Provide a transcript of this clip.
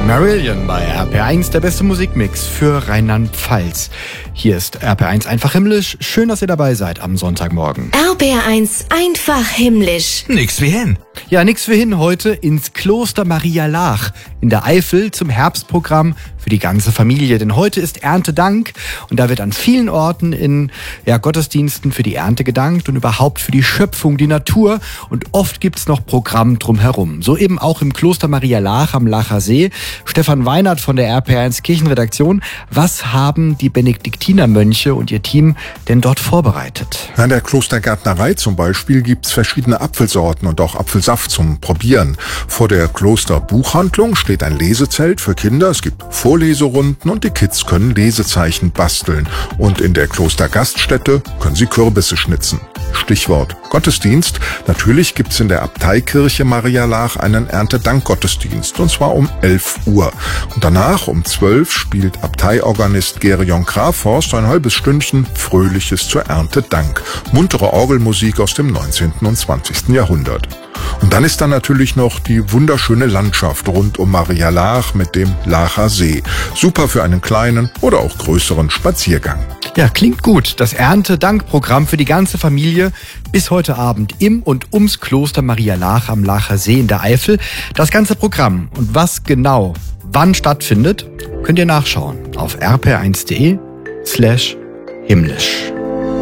Marillion bei RPR1, der beste Musikmix für Rheinland-Pfalz. Hier ist RPR1 einfach himmlisch. Schön, dass ihr dabei seid am Sonntagmorgen. RPR1 einfach himmlisch. Nix wie hin. Ja, nix wie hin heute ins Kloster Maria Laach in der Eifel zum Herbstprogramm für die ganze Familie. Denn heute ist Erntedank und da wird an vielen Orten in Gottesdiensten für die Ernte gedankt und überhaupt für die Schöpfung, die Natur. Und oft gibt's noch Programm drumherum. So eben auch im Kloster Maria Laach am Laacher See. Stefan Weinert von der RPR1 Kirchenredaktion. Was haben die Benediktinermönche und ihr Team denn dort vorbereitet? An der Klostergärtnerei zum Beispiel gibt's verschiedene Apfelsorten und auch Apfelsaft zum Probieren. Vor der Klosterbuchhandlung steht ein Lesezelt für Kinder. Es gibt Vorleserunden und die Kids können Lesezeichen basteln. Und in der Klostergaststätte können sie Kürbisse schnitzen. Stichwort Gottesdienst. Natürlich gibt's in der Abteikirche Maria Laach einen Erntedankgottesdienst, und zwar um 11 Uhr. Und danach um 12 spielt Abteiorganist Gerion Grafhorst ein halbes Stündchen Fröhliches zur Erntedank. Muntere Orgelmusik aus dem 19. und 20. Jahrhundert. Und dann ist da natürlich noch die wunderschöne Landschaft rund um Maria Laach mit dem Laacher See. Super für einen kleinen oder auch größeren Spaziergang. Ja, klingt gut. Das Erntedankprogramm für die ganze Familie bis heute Abend im und ums Kloster Maria Laach am Laacher See in der Eifel. Das ganze Programm und was genau wann stattfindet, könnt ihr nachschauen auf rpr1.de/himmlisch.